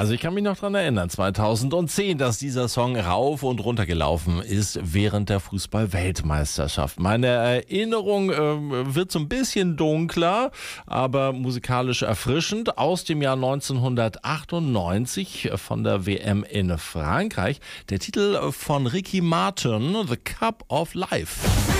Also ich kann mich noch dran erinnern, 2010, dass dieser Song rauf und runter gelaufen ist während der Fußball-Weltmeisterschaft. Meine Erinnerung wird so ein bisschen dunkler, aber musikalisch erfrischend. Aus dem Jahr 1998 von der WM in Frankreich. Der Titel von Ricky Martin, The Cup of Life.